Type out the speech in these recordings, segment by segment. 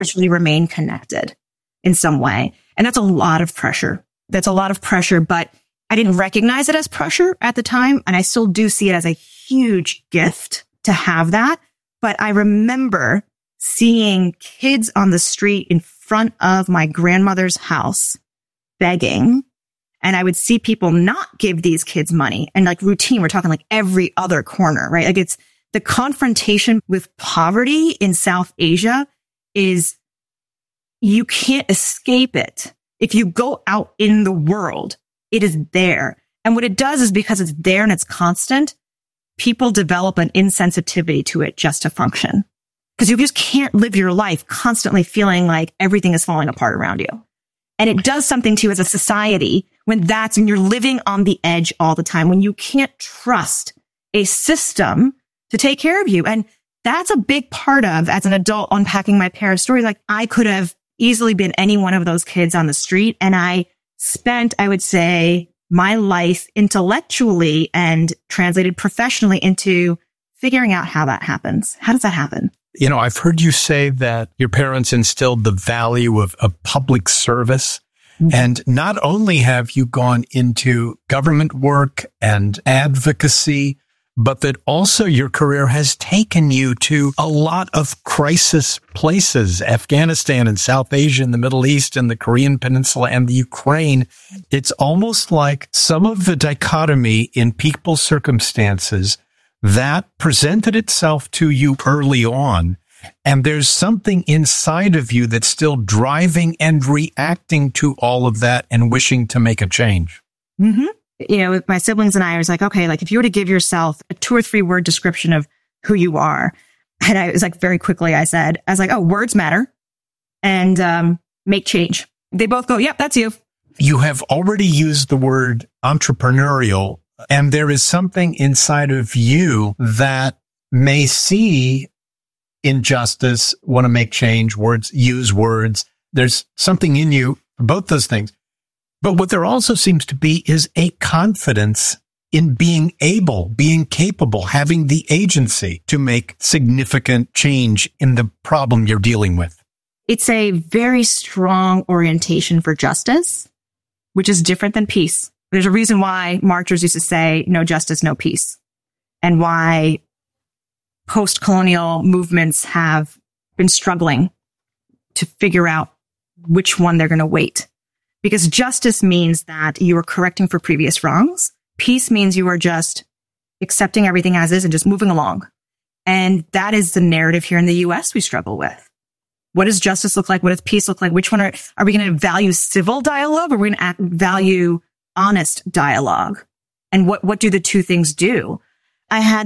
actually remain connected in some way. And that's a lot of pressure. But I didn't recognize it as pressure at the time. And I still do see it as a huge gift to have that. But I remember seeing kids on the street in front of my grandmother's house begging. And I would see people not give these kids money and like routine. We're talking like every other corner, right? Like it's the confrontation with poverty in South Asia is you can't escape it. If you go out in the world, it is there. And what it does is because it's there and it's constant, people develop an insensitivity to it just to function. Because you just can't live your life constantly feeling like everything is falling apart around you. And it does something to you as a society when you're living on the edge all the time, when you can't trust a system to take care of you. And that's a big part of, as an adult, unpacking my parents' story. Like I could have easily been any one of those kids on the street. And I spent, I would say, my life intellectually and translated professionally into figuring out how that happens. How does that happen? You know, I've heard you say that your parents instilled the value of public service. Mm-hmm. And not only have you gone into government work and advocacy, but that also your career has taken you to a lot of crisis places, Afghanistan and South Asia and the Middle East and the Korean Peninsula and the Ukraine. It's almost like some of the dichotomy in people's circumstances that presented itself to you early on. And there's something inside of you that's still driving and reacting to all of that and wishing to make a change. Mm-hmm. You know, with my siblings and I was like, okay, like if you were to give yourself a 2 or 3 word description of who you are. And I was like, very quickly, I was like, oh, words matter and make change. They both go, yep, that's you. You have already used the word entrepreneurial. And there is something inside of you that may see injustice, want to make change, use words. There's something in you for both those things. But what there also seems to be is a confidence in being able, being capable, having the agency to make significant change in the problem you're dealing with. It's a very strong orientation for justice, which is different than peace. There's a reason why marchers used to say, no justice, no peace, and why post-colonial movements have been struggling to figure out which one they're going to weight. Because justice means that you are correcting for previous wrongs. Peace means you are just accepting everything as is and just moving along. And that is the narrative here in the US we struggle with. What does justice look like? What does peace look like? Which one are we going to value civil dialogue or are we going to value honest dialogue? And what do the two things do? I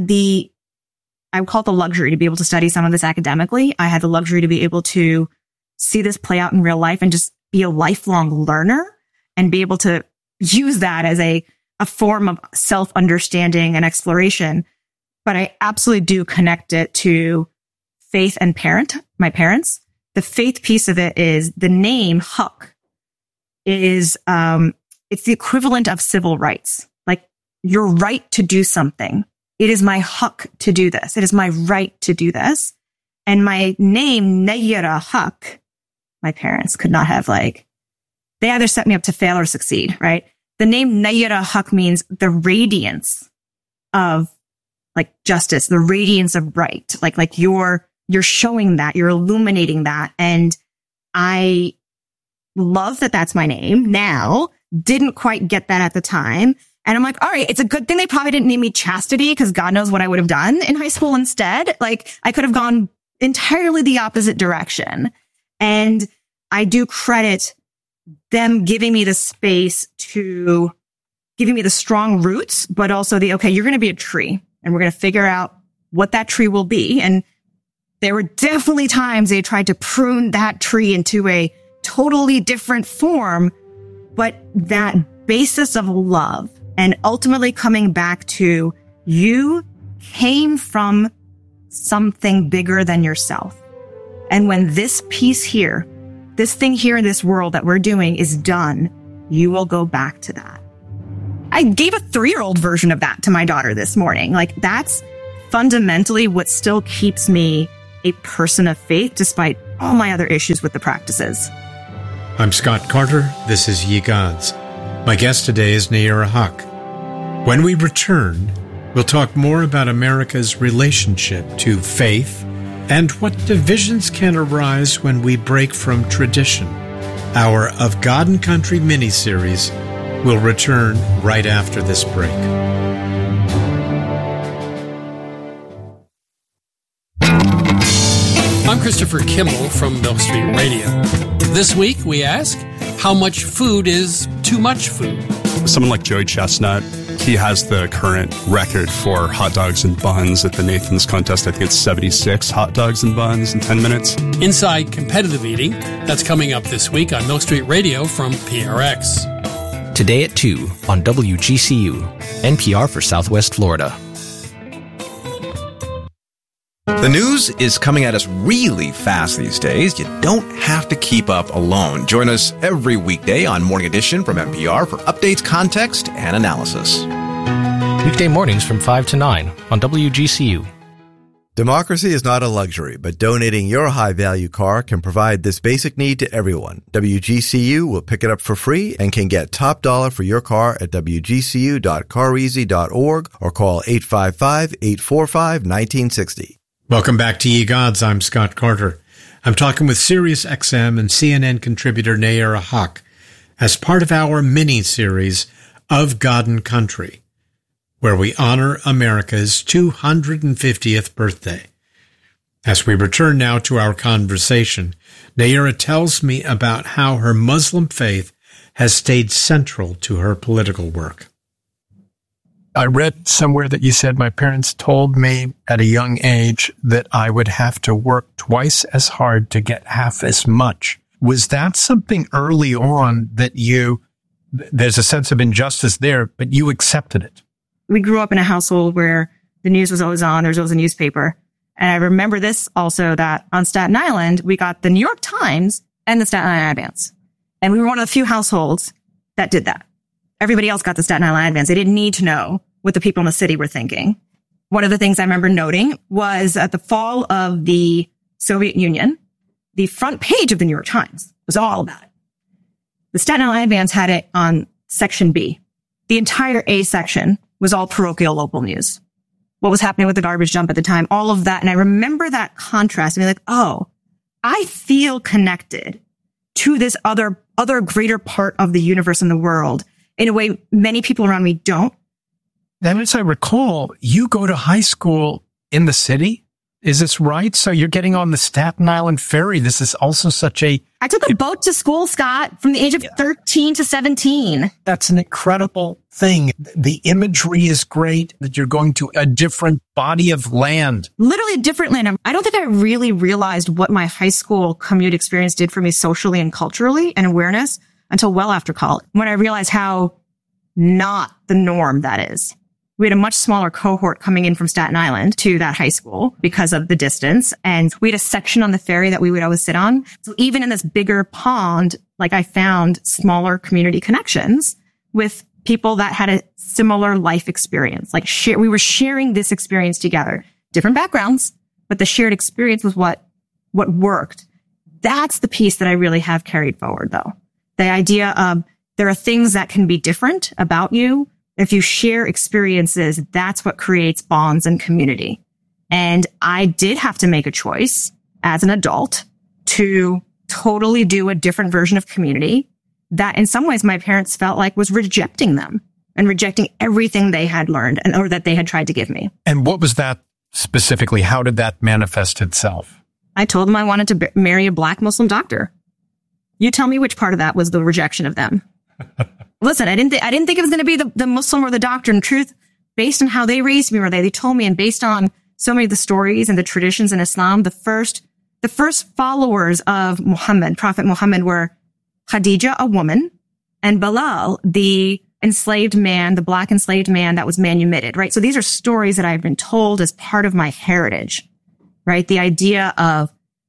would call it the luxury to be able to study some of this academically. I had the luxury to be able to see this play out in real life and just be a lifelong learner and be able to use that as a form of self-understanding and exploration. But I absolutely do connect it to faith and my parents. The faith piece of it is the name Huck is, it's the equivalent of civil rights. Like your right to do something. It is my Huck to do this. It is my right to do this. And my name, Nayara Huck, my parents could not have they either set me up to fail or succeed, right? The name Nayara Huck means the radiance of justice, the radiance of right. Like you're showing that, you're illuminating that. And I love that that's my name now. Didn't quite get that at the time. And I'm like, all right, it's a good thing they probably didn't name me Chastity because God knows what I would have done in high school instead. I could have gone entirely the opposite direction. And I do credit them giving me the space to giving me the strong roots, but also okay, you're going to be a tree and we're going to figure out what that tree will be. And there were definitely times they tried to prune that tree into a totally different form, but that basis of love and ultimately coming back to you came from something bigger than yourself. And when this piece here, this thing here in this world that we're doing is done, you will go back to that. I gave a 3-year-old version of that to my daughter this morning. That's fundamentally what still keeps me a person of faith, despite all my other issues with the practices. I'm Scott Carter. This is Ye Gods. My guest today is Nayyirah Haq. When we return, we'll talk more about America's relationship to faith and what divisions can arise when we break from tradition. Our Of God and Country mini-series will return right after this break. I'm Christopher Kimball from Milk Street Radio. This week we ask, how much food is too much food? Someone like Joey Chestnut, he has the current record for hot dogs and buns at the Nathan's contest. I think it's 76 hot dogs and buns in 10 minutes. Inside Competitive Eating, that's coming up this week on Milk Street Radio from PRX. Today at 2 on WGCU, NPR for Southwest Florida. The news is coming at us really fast these days. You don't have to keep up alone. Join us every weekday on Morning Edition from NPR for updates, context, and analysis. Weekday mornings from 5 to 9 on WGCU. Democracy is not a luxury, but donating your high-value car can provide this basic need to everyone. WGCU will pick it up for free and can get top dollar for your car at wgcu.careasy.org or call 855-845-1960. Welcome back to Ye Gods. I'm Scott Carter. I'm talking with SiriusXM and CNN contributor Nayyirah Haq as part of our mini-series Of God and Country, where we honor America's 250th birthday. As we return now to our conversation, Nayyirah tells me about how her Muslim faith has stayed central to her political work. I read somewhere that you said my parents told me at a young age that I would have to work twice as hard to get half as much. Was that something early on that there's a sense of injustice there, but you accepted it? We grew up in a household where the news was always on. There was always a newspaper. And I remember this also, that on Staten Island, we got the New York Times and the Staten Island Advance. And we were one of the few households that did that. Everybody else got the Staten Island Advance. They didn't need to know what the people in the city were thinking. One of the things I remember noting was at the fall of the Soviet Union, the front page of the New York Times was all about it. The Staten Island Advance had it on section B. The entire A section was all parochial local news. What was happening with the garbage dump at the time, all of that. And I remember that contrast and be like, oh, I feel connected to this other greater part of the universe and the world in a way many people around me don't. And as I recall, you go to high school in the city. Is this right? So you're getting on the Staten Island Ferry. This is also I took a boat to school, Scott, from the age of 13 to 17. That's an incredible thing. The imagery is great that you're going to a different body of land. Literally a different land. I don't think I really realized what my high school commute experience did for me socially and culturally and awareness until well after college, when I realized how not the norm that is. We had a much smaller cohort coming in from Staten Island to that high school because of the distance. And we had a section on the ferry that we would always sit on. So even in this bigger pond, like, I found smaller community connections with people that had a similar life experience. Like, we were sharing this experience together, different backgrounds, but the shared experience was what worked. That's the piece that I really have carried forward, though. The idea of there are things that can be different about you. If you share experiences, that's what creates bonds and community. And I did have to make a choice as an adult to totally do a different version of community that in some ways my parents felt like was rejecting them and rejecting everything they had learned or that they had tried to give me. And what was that specifically? How did that manifest itself? I told them I wanted to marry a Black Muslim doctor. You tell me which part of that was the rejection of them. Listen, I didn't think it was going to be the Muslim or the doctor. In truth, based on how they raised me, or they told me, and based on so many of the stories and the traditions in Islam, the first followers of Muhammad, Prophet Muhammad, were Khadija, a woman, and Bilal, the enslaved man, the Black enslaved man that was manumitted, right? So these are stories that I've been told as part of my heritage, right? The idea of,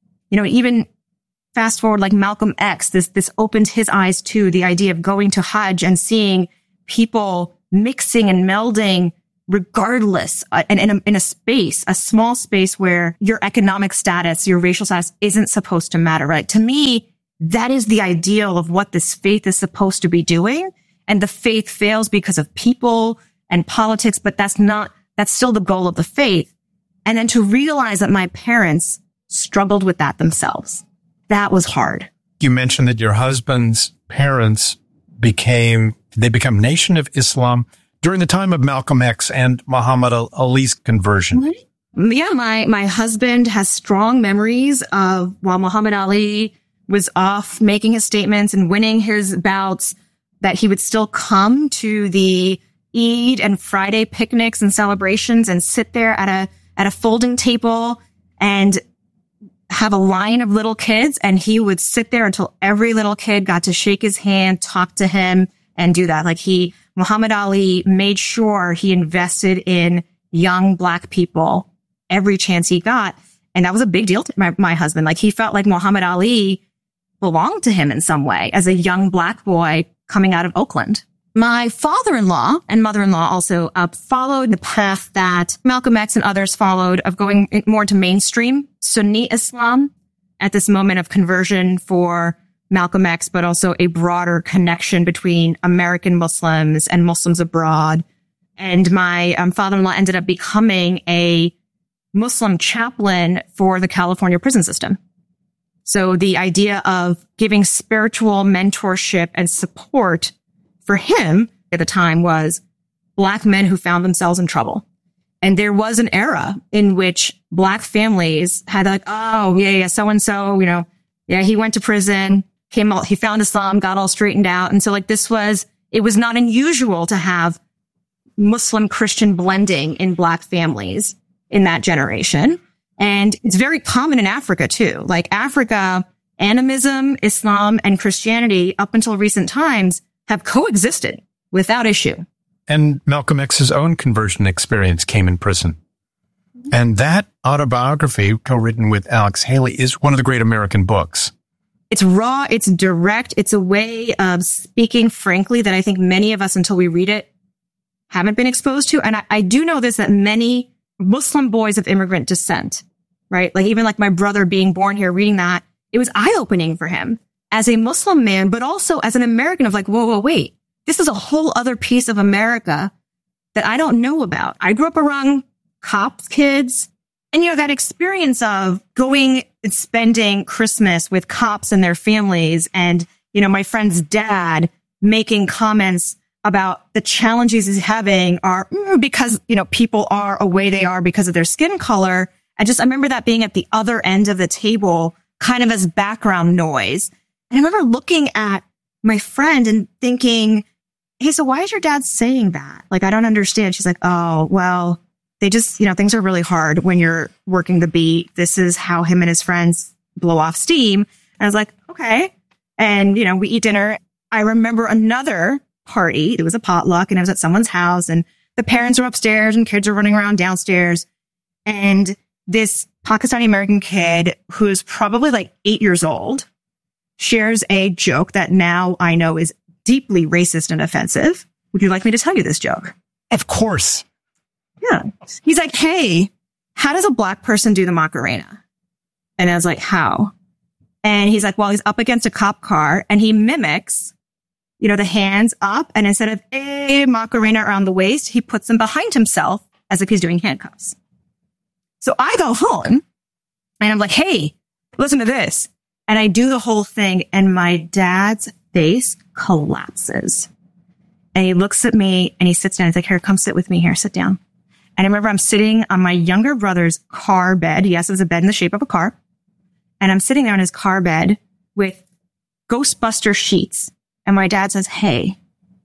even fast forward, like Malcolm X, this opened his eyes to the idea of going to Hajj and seeing people mixing and melding regardless, and in a space, a small space where your economic status, your racial status isn't supposed to matter, right? To me, that is the ideal of what this faith is supposed to be doing. And the faith fails because of people and politics, but that's still the goal of the faith. And then to realize that my parents struggled with that themselves, that was hard. You mentioned that your husband's parents become Nation of Islam during the time of Malcolm X and Muhammad Ali's conversion. Yeah, my husband has strong memories of while Muhammad Ali was off making his statements and winning his bouts, that he would still come to the Eid and Friday picnics and celebrations and sit there at a folding table and have a line of little kids, and he would sit there until every little kid got to shake his hand, talk to him, and do that. Muhammad Ali made sure he invested in young Black people every chance he got. And that was a big deal to my husband. He felt like Muhammad Ali belonged to him in some way as a young Black boy coming out of Oakland. My father-in-law and mother-in-law also followed the path that Malcolm X and others followed of going more to mainstream Sunni Islam at this moment of conversion for Malcolm X, but also a broader connection between American Muslims and Muslims abroad. And my father-in-law ended up becoming a Muslim chaplain for the California prison system. So the idea of giving spiritual mentorship and support for him at the time was Black men who found themselves in trouble. And there was an era in which Black families had so-and-so, he went to prison, came out, he found Islam, got all straightened out. And so it was not unusual to have Muslim Christian blending in Black families in that generation. And it's very common in Africa too. Africa, animism, Islam, and Christianity up until recent times have coexisted without issue. And Malcolm X's own conversion experience came in prison. And that autobiography, co-written with Alex Haley, is one of the great American books. It's raw, it's direct, it's a way of speaking frankly that I think many of us, until we read it, haven't been exposed to. And I do know this, that many Muslim boys of immigrant descent, right? Even my brother being born here, reading that, it was eye-opening for him as a Muslim man, but also as an American of whoa, wait, this is a whole other piece of America that I don't know about. I grew up around cops, kids, and that experience of going and spending Christmas with cops and their families, and my friend's dad making comments about the challenges he's having are because people are a way they are because of their skin color. I remember that being at the other end of the table, kind of as background noise. And I remember looking at my friend and thinking, hey, so why is your dad saying that? I don't understand. She's like, oh, well, they just, things are really hard when you're working the beat. This is how him and his friends blow off steam. And I was like, okay. And, we eat dinner. I remember another party. It was a potluck and I was at someone's house and the parents were upstairs and kids were running around downstairs. And this Pakistani American kid who's probably 8 years old shares a joke that now I know is deeply racist and offensive. Would you like me to tell you this joke? Of course. Yeah. He's like, hey, how does a Black person do the Macarena? And I was like, how? And he's like, well, he's up against a cop car and he mimics, the hands up. And instead of a Macarena around the waist, he puts them behind himself as if he's doing handcuffs. So I go home and I'm like, hey, listen to this. And I do the whole thing and my dad's face collapses. And he looks at me and he sits down. He's like, here, come sit with me here. Sit down. And I remember I'm sitting on my younger brother's car bed. Yes, it was a bed in the shape of a car. And I'm sitting there on his car bed with Ghostbuster sheets. And my dad says, hey,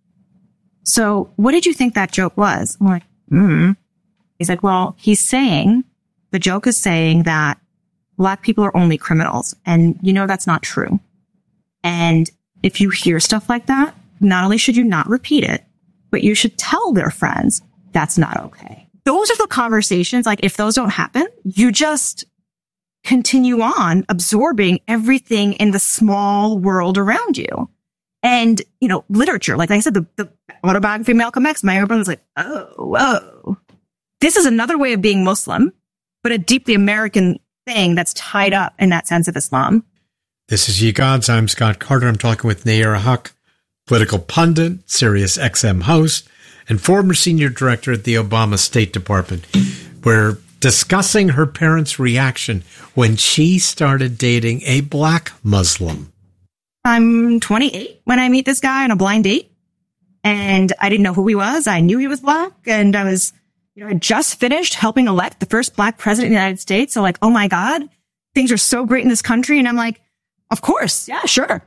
so what did you think that joke was? I'm like, He's like, well, the joke is saying that Black people are only criminals. And that's not true. And if you hear stuff like that, not only should you not repeat it, but you should tell their friends that's not okay. Those are the conversations. If those don't happen, you just continue on absorbing everything in the small world around you. And, literature, like I said, the autobiography of Malcolm X, my brother was like, oh, whoa. This is another way of being Muslim, but a deeply American thing that's tied up in that sense of Islam. This is Ye Gods. I'm Scott Carter. I'm talking with Nayyirah Haq, political pundit, Sirius XM host, and former senior director at the Obama State Department. We're discussing her parents' reaction when she started dating a black Muslim. I'm 28 when I meet this guy on a blind date, and I didn't know who he was. I knew he was black, and I was, I just finished helping elect the first black president in the United States. So like, oh my God, things are so great in this country. And I'm like, of course. Yeah, sure.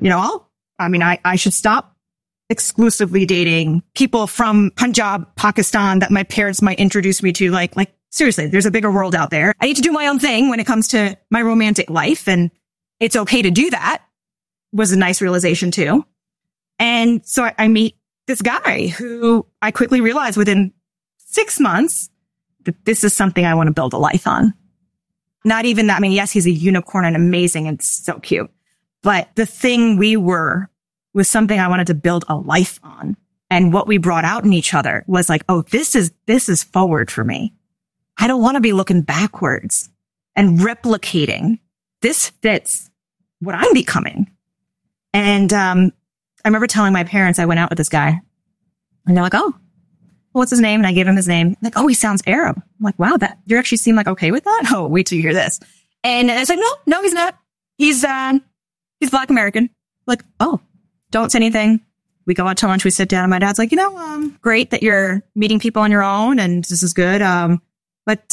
I should stop exclusively dating people from Punjab, Pakistan that my parents might introduce me to. Like seriously, there's a bigger world out there. I need to do my own thing when it comes to my romantic life. And it's okay to do that. Was a nice realization too. And so I meet this guy who I quickly realized within 6 months that this is something I want to build a life on. Not even that. I mean, yes, he's a unicorn and amazing and so cute, but the thing we were was something I wanted to build a life on. And what we brought out in each other was like, oh, this is forward for me. I don't want to be looking backwards and replicating. This fits what I'm becoming. And I remember telling my parents I went out with this guy, and they're like, oh, what's his name? And I gave him his name. Like, oh, he sounds Arab. I'm like, wow, you actually seem like okay with that? Oh, wait till you hear this. And I said, no, he's not. He's Black American. Like, oh, don't say anything. We go out to lunch. We sit down, and my dad's like, great that you're meeting people on your own, and this is good. But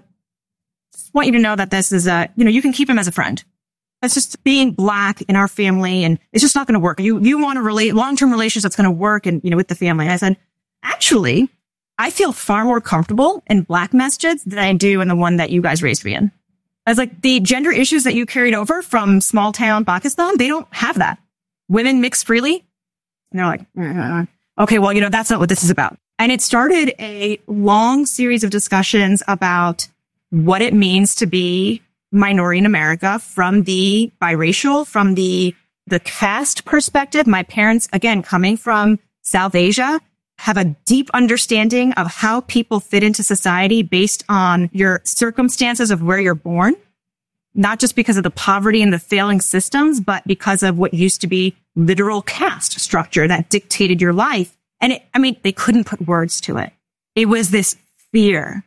just want you to know that this is you can keep him as a friend. That's just being black in our family, and it's just not going to work. You want to relate long-term relations that's going to work, and with the family. And I said, actually, I feel far more comfortable in black masjids than I do in the one that you guys raised me in. I was like, the gender issues that you carried over from small town Pakistan, they don't have that. Women mix freely. And they're like, okay, well, that's not what this is about. And it started a long series of discussions about what it means to be minority in America from the biracial, from the caste perspective. My parents, again, coming from South Asia, have a deep understanding of how people fit into society based on your circumstances of where you're born, not just because of the poverty and the failing systems, but because of what used to be literal caste structure that dictated your life. And they couldn't put words to it. It was this fear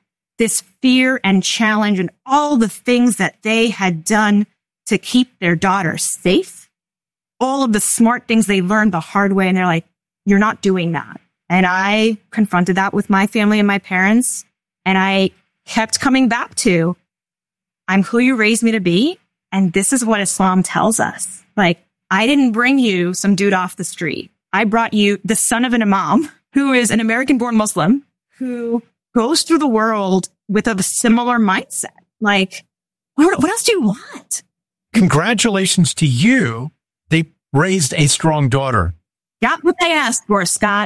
and challenge and all the things that they had done to keep their daughter safe, all of the smart things they learned the hard way. And they're like, you're not doing that. And I confronted that with my family and my parents. And I kept coming back to, I'm who you raised me to be. And this is what Islam tells us. Like, I didn't bring you some dude off the street. I brought you the son of an imam who is an American-born Muslim who goes through the world with a similar mindset. Like, what else do you want? Congratulations to you. They raised a strong daughter. Got what they asked for, Scott.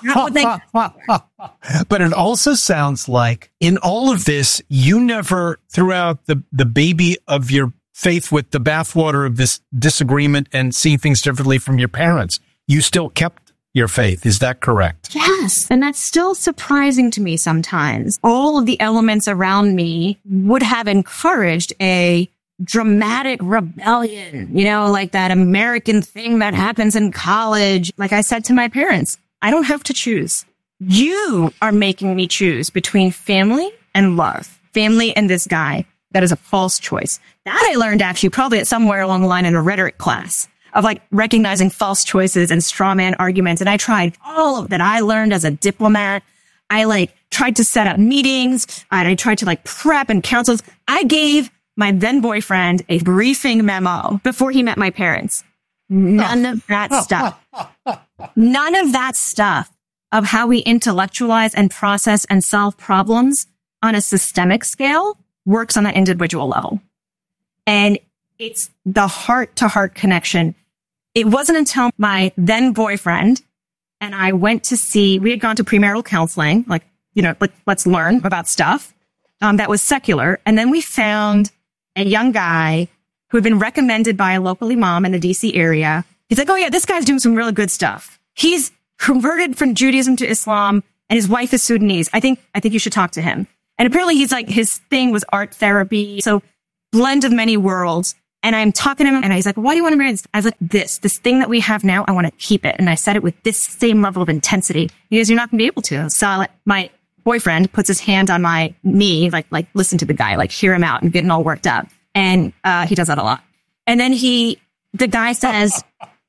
But it also sounds like in all of this, you never threw out the baby of your faith with the bathwater of this disagreement and seeing things differently from your parents. You still kept your faith. Is that correct? Yes. And that's still surprising to me sometimes. All of the elements around me would have encouraged a dramatic rebellion, like that American thing that happens in college. Like I said to my parents, I don't have to choose. You are making me choose between family and love, family and this guy. That is a false choice. That I learned actually probably at somewhere along the line in a rhetoric class of like recognizing false choices and straw man arguments. And I tried all of that I learned as a diplomat. I tried to set up meetings. I tried to prep and counsel. I gave my then boyfriend a briefing memo before he met my parents. None of that stuff. None of that stuff of how we intellectualize and process and solve problems on a systemic scale works on an individual level. And it's the heart to heart connection. It wasn't until my then boyfriend and I went to we had gone to premarital counseling, let's learn about stuff that was secular. And then we found a young guy who had been recommended by a local imam in the DC area He's like, oh yeah, this guy's doing some really good stuff. He's converted from Judaism to Islam and his wife is Sudanese. I think you should talk to him. And apparently he's like, his thing was art therapy. So blend of many worlds. And I'm talking to him and he's like, why do you want to marry this? I was like, this thing that we have now, I want to keep it. And I said it with this same level of intensity. He goes, you're not going to be able to. So my boyfriend puts his hand on my knee, like listen to the guy, like hear him out and getting all worked up. And, he does that a lot. And then the guy says,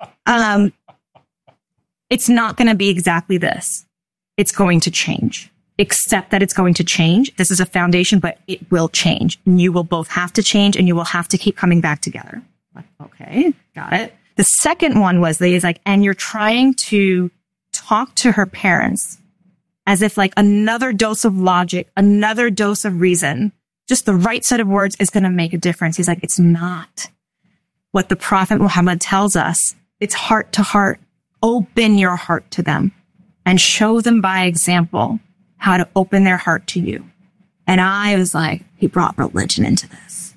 it's not going to be exactly this. It's going to change. Accept that it's going to change. This is a foundation, but it will change. And you will both have to change and you will have to keep coming back together. Like, okay, got it. The second one was, he's like, and you're trying to talk to her parents as if like another dose of logic, another dose of reason, just the right set of words is going to make a difference. He's like, it's not what the Prophet Muhammad tells us. It's heart to heart. Open your heart to them and show them by example how to open their heart to you. And I was like, he brought religion into this.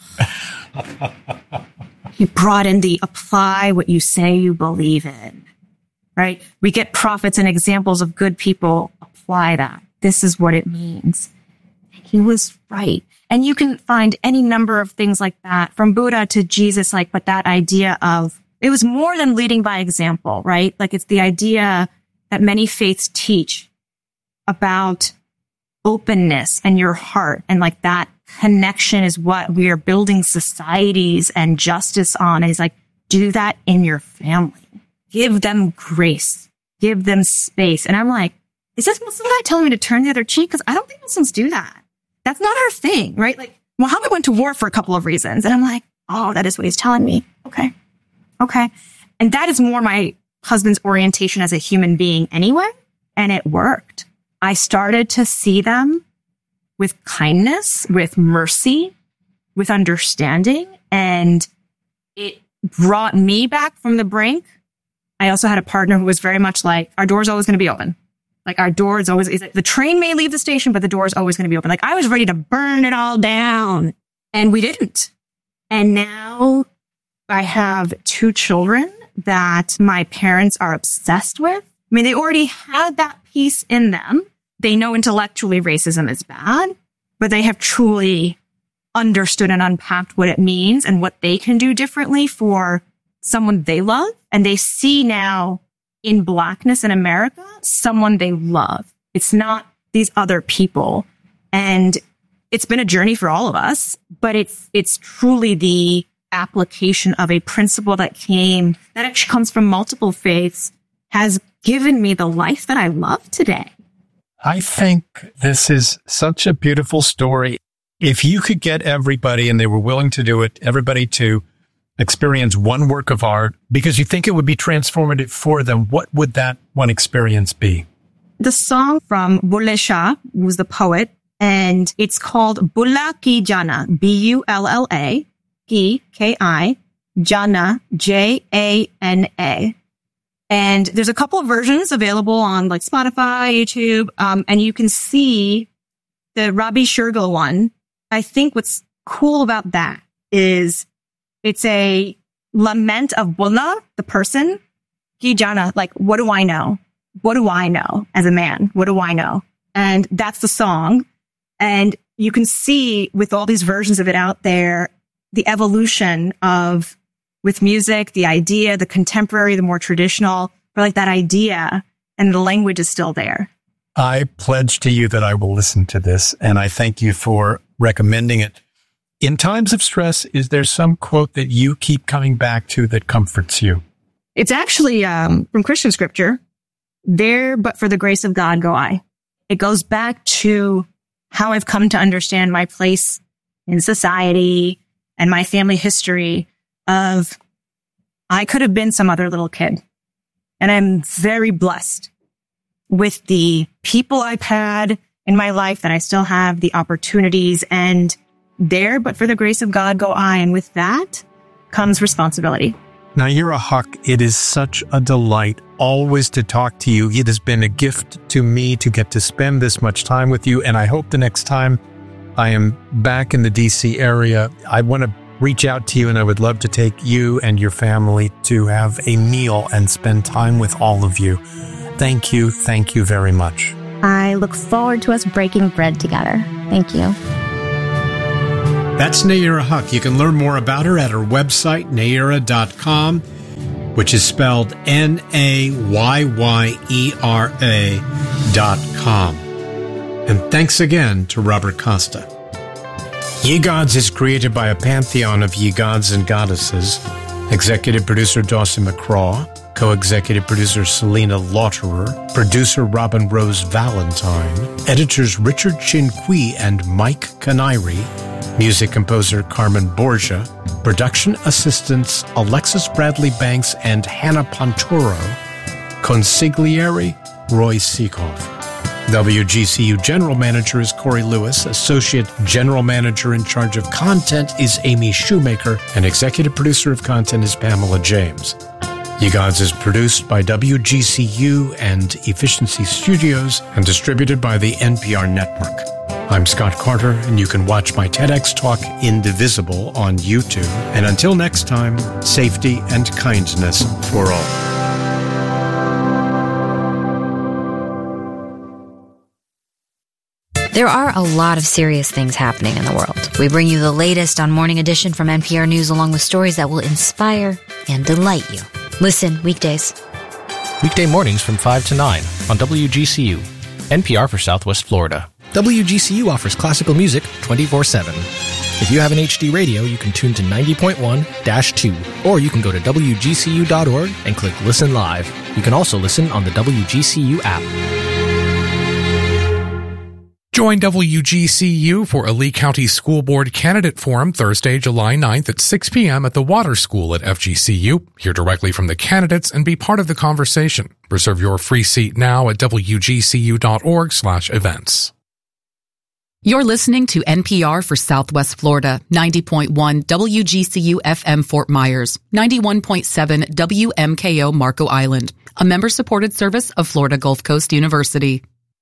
He brought in the apply what you say you believe in, right? We get prophets and examples of good people. Apply that. This is what it means. He was right. And you can find any number of things like that from Buddha to Jesus, like, but that idea of, it was more than leading by example, right? Like it's the idea that many faiths teach about openness and your heart. And like that connection is what we are building societies and justice on. And it's like, do that in your family. Give them grace. Give them space. And I'm like, is this Muslim guy telling me to turn the other cheek? Because I don't think Muslims do that. That's not our thing, right? Like Muhammad went to war for a couple of reasons. And I'm like, oh, that is what he's telling me. Okay. And that is more my husband's orientation as a human being anyway. And it worked. I started to see them with kindness, with mercy, with understanding. And it brought me back from the brink. I also had a partner who was very much like, our door's always going to be open. Like our door is always, the train may leave the station, but the door is always going to be open. Like I was ready to burn it all down and we didn't. And now I have 2 children that my parents are obsessed with. I mean, they already had that piece in them. They know intellectually racism is bad, but they have truly understood and unpacked what it means and what they can do differently for someone they love. And they see now in Blackness in America, someone they love. It's not these other people. And it's been a journey for all of us, but it's truly the application of a principle that actually comes from multiple faiths has given me the life that I love today. I think this is such a beautiful story. If you could get everybody, and they were willing to do it, everybody to experience one work of art because you think it would be transformative for them, what would that one experience be? The song from Bulleh Shah, who was the poet, and it's called Bulla Ki Jana, Bulla, Ki, Ki, Jana, Jana. And there's a couple of versions available on like Spotify, YouTube, and you can see the Rabi Shergill one. I think what's cool about that is it's a lament of Bulla, the person, Ki Jana, like, what do I know? What do I know as a man? What do I know? And that's the song. And you can see with all these versions of it out there, the evolution of, with music, the idea, the contemporary, the more traditional, but like that idea and the language is still there. I pledge to you that I will listen to this, and I thank you for recommending it. In times of stress, is there some quote that you keep coming back to that comforts you? It's actually from Christian scripture. There, but for the grace of God, go I. It goes back to how I've come to understand my place in society and my family history of I could have been some other little kid. And I'm very blessed with the people I've had in my life that I still have, the opportunities, and there, but for the grace of God, go I. And with that comes responsibility. Nayyirah Haq, it is such a delight always to talk to you. It has been a gift to me to get to spend this much time with you. And I hope the next time I am back in the DC area, I want to reach out to you, and I would love to take you and your family to have a meal and spend time with all of you. Thank you. Thank you very much. I look forward to us breaking bread together. Thank you. That's Nayyirah Huq. You can learn more about her at her website, nayyirah.com, which is spelled Nayyera.com. And thanks again to Robert Costa. Ye Gods is created by a pantheon of ye gods and goddesses. Executive producer Dawson McCraw, co-executive producer Selena Lauterer, producer Robin Rose Valentine, editors Richard Chin Kui and Mike Canary, music composer Carmen Borgia, production assistants Alexis Bradley Banks and Hannah Pontoro, consigliere Roy Seekoff. WGCU General Manager is Corey Lewis, Associate General Manager in charge of content is Amy Shoemaker, and Executive Producer of Content is Pamela James. Ye Gods is produced by WGCU and Efficiency Studios and distributed by the NPR Network. I'm Scott Carter, and you can watch my TEDx talk Indivisible on YouTube. And until next time, safety and kindness for all. There are a lot of serious things happening in the world. We bring you the latest on Morning Edition from NPR News, along with stories that will inspire and delight you. Listen weekdays. Weekday mornings from 5 to 9 on WGCU, NPR for Southwest Florida. WGCU offers classical music 24/7. If you have an HD radio, you can tune to 90.1-2, or you can go to WGCU.org and click Listen Live. You can also listen on the WGCU app. Join WGCU for a Lee County School Board Candidate Forum Thursday, July 9th at 6 p.m. at the Water School at FGCU. Hear directly from the candidates and be part of the conversation. Reserve your free seat now at WGCU.org/events. You're listening to NPR for Southwest Florida, 90.1 WGCU FM Fort Myers, 91.7 WMKO Marco Island, a member-supported service of Florida Gulf Coast University.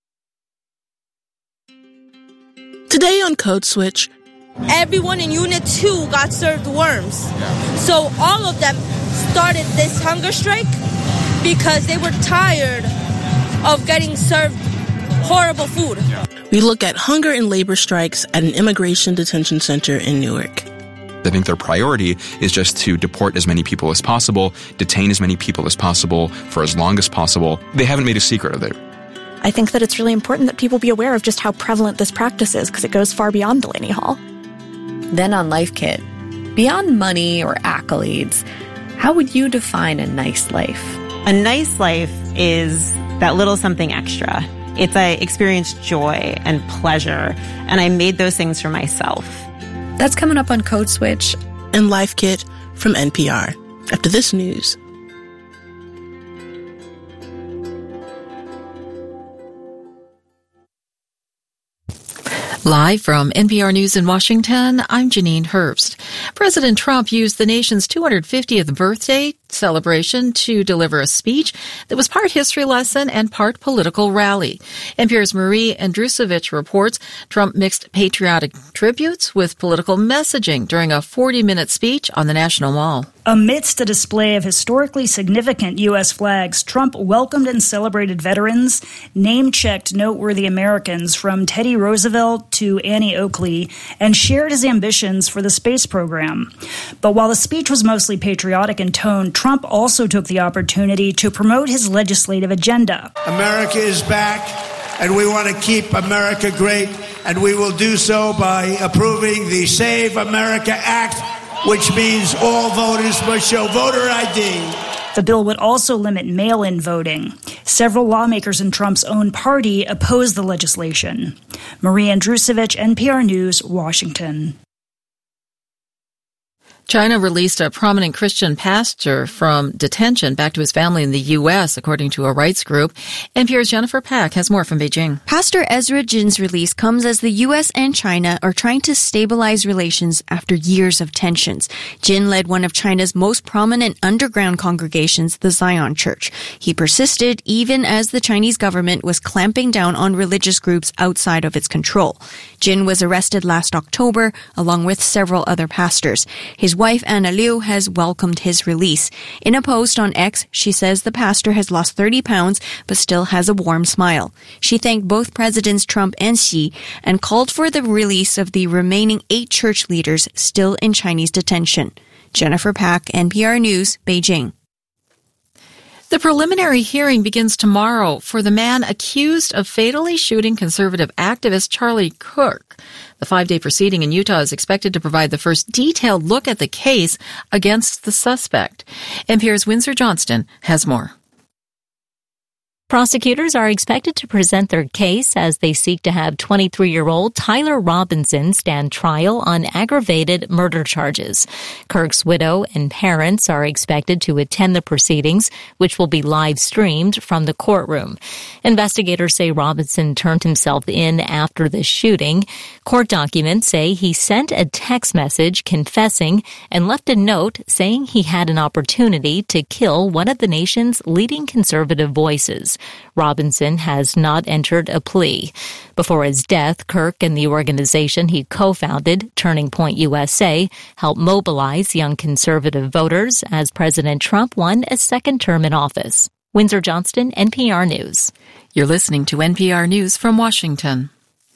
Today on Code Switch, everyone in Unit 2 got served worms. So all of them started this hunger strike because they were tired of getting served horrible food. We look at hunger and labor strikes at an immigration detention center in Newark. I think their priority is just to deport as many people as possible, detain as many people as possible for as long as possible. They haven't made a secret of it. I think that it's really important that people be aware of just how prevalent this practice is because it goes far beyond Delaney Hall. Then on Life Kit, beyond money or accolades, how would you define a nice life? A nice life is that little something extra. It's I experienced joy and pleasure, and I made those things for myself. That's coming up on Code Switch and Life Kit from NPR. After this news. Live from NPR News in Washington, I'm Janine Herbst. President Trump used the nation's 250th birthday celebration to deliver a speech that was part history lesson and part political rally. NPR's Marie Andrusovich reports Trump mixed patriotic tributes with political messaging during a 40-minute speech on the National Mall. Amidst a display of historically significant U.S. flags, Trump welcomed and celebrated veterans, name-checked noteworthy Americans from Teddy Roosevelt to Annie Oakley, and shared his ambitions for the space program. But while the speech was mostly patriotic in tone, Trump also took the opportunity to promote his legislative agenda. America is back, and we want to keep America great, and we will do so by approving the Save America Act, which means all voters must show voter ID. The bill would also limit mail-in voting. Several lawmakers in Trump's own party opposed the legislation. Marie Andrusovich, NPR News, Washington. China released a prominent Christian pastor from detention back to his family in the U.S., according to a rights group. NPR's Jennifer Pack has more from Beijing. Pastor Ezra Jin's release comes as the U.S. and China are trying to stabilize relations after years of tensions. Jin led one of China's most prominent underground congregations, the Zion Church. He persisted even as the Chinese government was clamping down on religious groups outside of its control. Jin was arrested last October, along with several other pastors. His wife, Anna Liu, has welcomed his release. In a post on X, she says the pastor has lost 30 pounds but still has a warm smile. She thanked both Presidents Trump and Xi and called for the release of the remaining 8 church leaders still in Chinese detention. Jennifer Pack, NPR News, Beijing. The preliminary hearing begins tomorrow for the man accused of fatally shooting conservative activist Charlie Kirk. The 5-day proceeding in Utah is expected to provide the first detailed look at the case against the suspect. NPR's Windsor Johnston has more. Prosecutors are expected to present their case as they seek to have 23-year-old Tyler Robinson stand trial on aggravated murder charges. Kirk's widow and parents are expected to attend the proceedings, which will be live-streamed from the courtroom. Investigators say Robinson turned himself in after the shooting. Court documents say he sent a text message confessing and left a note saying he had an opportunity to kill one of the nation's leading conservative voices. Robinson has not entered a plea. Before his death, Kirk and the organization he co-founded, Turning Point USA, helped mobilize young conservative voters as President Trump won a second term in office. Windsor Johnston, NPR News. You're listening to NPR News from Washington.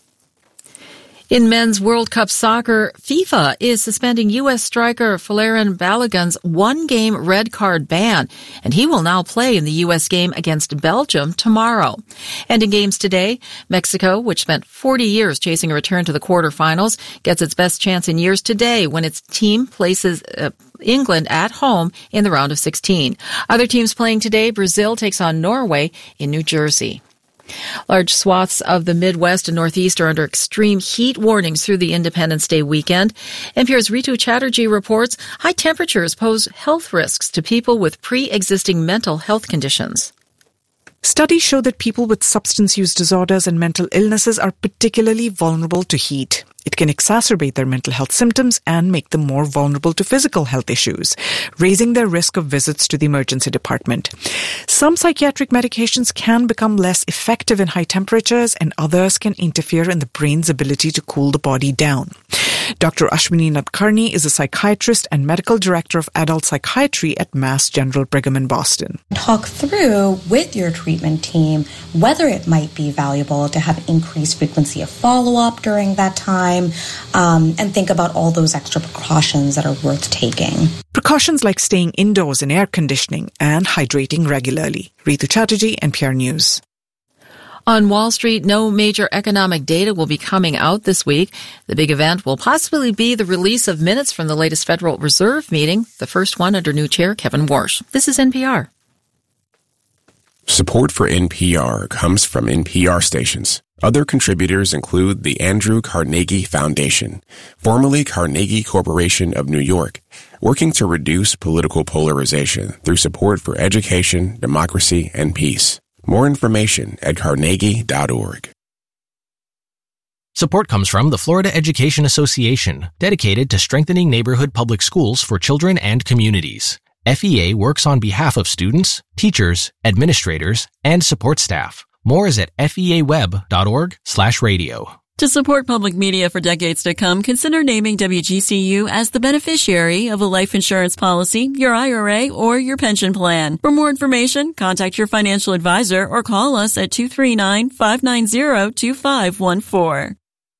In men's World Cup soccer, FIFA is suspending U.S. striker Folarin Balogun's one-game red card ban, and he will now play in the U.S. game against Belgium tomorrow. And in games today, Mexico, which spent 40 years chasing a return to the quarterfinals, gets its best chance in years today when its team places England at home in the round of 16. Other teams playing today, Brazil takes on Norway in New Jersey. Large swaths of the Midwest and Northeast are under extreme heat warnings through the Independence Day weekend. NPR's Ritu Chatterjee reports high temperatures pose health risks to people with pre-existing mental health conditions. Studies show that people with substance use disorders and mental illnesses are particularly vulnerable to heat. It can exacerbate their mental health symptoms and make them more vulnerable to physical health issues, raising their risk of visits to the emergency department. Some psychiatric medications can become less effective in high temperatures, and others can interfere in the brain's ability to cool the body down. Dr. Ashwini Nadkarni is a psychiatrist and medical director of adult psychiatry at Mass General Brigham in Boston. Talk through with your treatment team whether it might be valuable to have increased frequency of follow-up during that time, and think about all those extra precautions that are worth taking. Precautions like staying indoors in air conditioning and hydrating regularly. Ritu Chatterjee, NPR News. On Wall Street, no major economic data will be coming out this week. The big event will possibly be the release of minutes from the latest Federal Reserve meeting, the first one under new chair Kevin Warsh. This is NPR. Support for NPR comes from NPR stations. Other contributors include the Andrew Carnegie Foundation, formerly Carnegie Corporation of New York, working to reduce political polarization through support for education, democracy, and peace. More information at carnegie.org. Support comes from the Florida Education Association, dedicated to strengthening neighborhood public schools for children and communities. FEA works on behalf of students, teachers, administrators, and support staff. More is at feaweb.org/radio. To support public media for decades to come, consider naming WGCU as the beneficiary of a life insurance policy, your IRA, or your pension plan. For more information, contact your financial advisor or call us at 239-590-2514.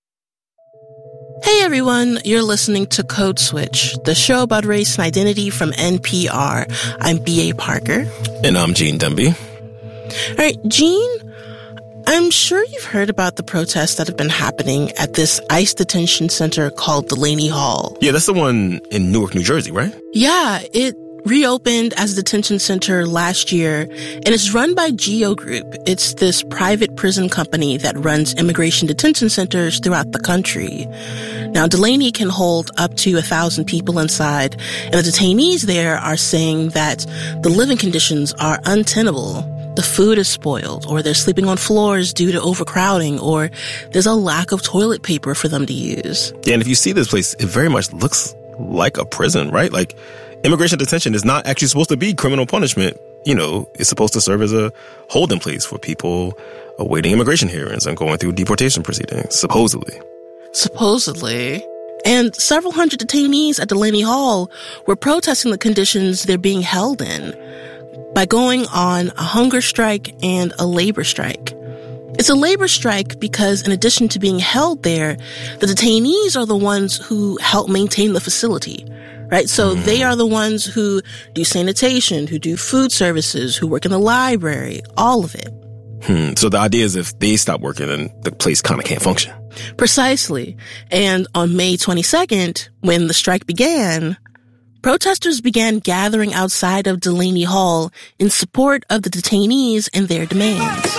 Hey everyone, you're listening to Code Switch, the show about race and identity from NPR. I'm B.A. Parker. And I'm Gene Demby. All right, Gene, I'm sure you've heard about the protests that have been happening at this ICE detention center called Delaney Hall. Yeah, that's the one in Newark, New Jersey, right? Yeah, it reopened as a detention center last year, and it's run by Geo Group. It's this private prison company that runs immigration detention centers throughout the country. Now, Delaney can hold up to 1,000 people inside, and the detainees there are saying that the living conditions are untenable. The food is spoiled, or they're sleeping on floors due to overcrowding, or there's a lack of toilet paper for them to use. Yeah, and if you see this place, it very much looks like a prison, right? Like, immigration detention is not actually supposed to be criminal punishment. You know, it's supposed to serve as a holding place for people awaiting immigration hearings and going through deportation proceedings, supposedly. Supposedly. And several hundred detainees at Delaney Hall were protesting the conditions they're being held in by going on a hunger strike and a labor strike. It's a labor strike because in addition to being held there, the detainees are the ones who help maintain the facility, right? So they are the ones who do sanitation, who do food services, who work in the library, all of it. So the idea is if they stop working, then the place kind of can't function. Precisely. And on May 22nd, when the strike began, protesters began gathering outside of Delaney Hall in support of the detainees and their demands.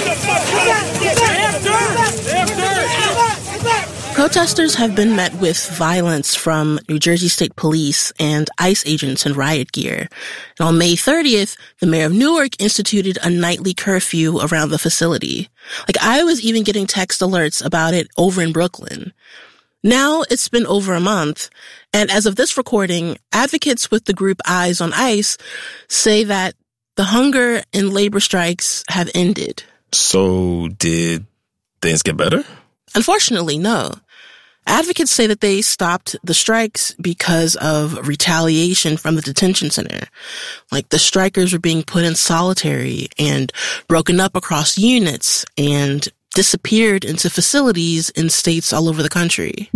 Protesters have been met with violence from New Jersey State Police and ICE agents in riot gear. And on May 30th, the mayor of Newark instituted a nightly curfew around the facility. Like, I was even getting text alerts about it over in Brooklyn. Now it's been over a month, and as of this recording, advocates with the group Eyes on ICE say that the hunger and labor strikes have ended. So did things get better? Unfortunately, no. Advocates say that they stopped the strikes because of retaliation from the detention center. Like, the strikers were being put in solitary and broken up across units and disappeared into facilities in states all over the country.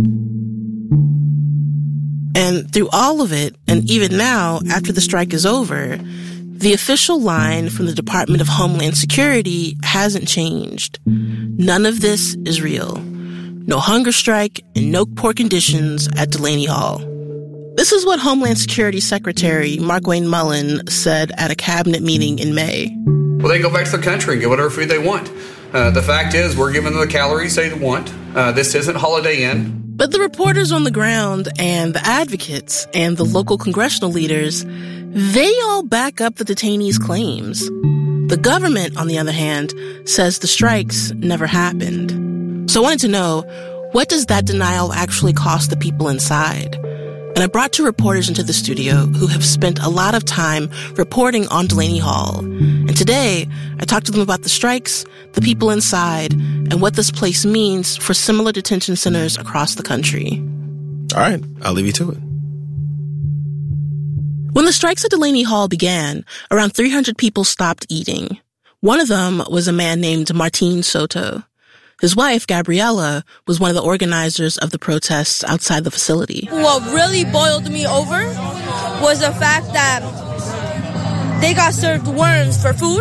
And through all of it, and even now, after the strike is over, the official line from the Department of Homeland Security hasn't changed. None of this is real. No hunger strike and no poor conditions at Delaney Hall. This is what Homeland Security Secretary Markwayne Mullin said at a cabinet meeting in May. Well, they go back to their country and get whatever food they want. The fact is, we're giving them the calories they want. This isn't Holiday Inn. But the reporters on the ground and the advocates and the local congressional leaders, they all back up the detainees' claims. The government, on the other hand, says the strikes never happened. So I wanted to know, what does that denial actually cost the people inside? And I brought two reporters into the studio who have spent a lot of time reporting on Delaney Hall. And today, I talked to them about the strikes, the people inside, and what this place means for similar detention centers across the country. All right, I'll leave you to it. When the strikes at Delaney Hall began, around 300 people stopped eating. One of them was a man named Martin Soto. His wife, Gabriella, was one of the organizers of the protests outside the facility. What really boiled me over was the fact that they got served worms for food